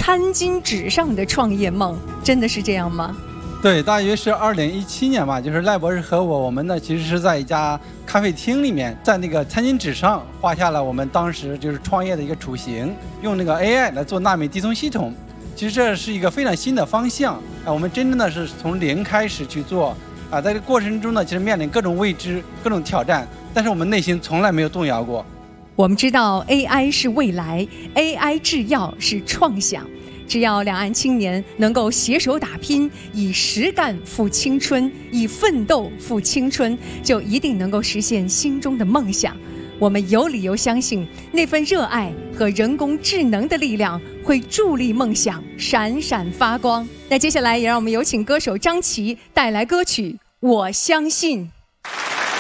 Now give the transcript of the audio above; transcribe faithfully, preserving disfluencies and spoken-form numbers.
餐巾纸上的创业梦，真的是这样吗？ 对，大约是二零一七年吧，就是赖博士和我，我们呢其实是在一家咖啡厅里面，在那个餐巾纸上画下了我们当时就是创业的一个雏形，用那个 A I 来做纳米递送系统。其实这是一个非常新的方向啊，我们真正的是从零开始去做啊，在这个过程中呢，其实面临各种未知、各种挑战，但是我们内心从来没有动摇过。 我们知道 A I 是未来 ，A I 制药是创想。只要两岸青年能够携手打拼，以实干赴青春，以奋斗赴青春，就一定能够实现心中的梦想。我们有理由相信，那份热爱和人工智能的力量会助力梦想闪闪发光。那接下来，也让我们有请歌手张琪带来歌曲《我相信》。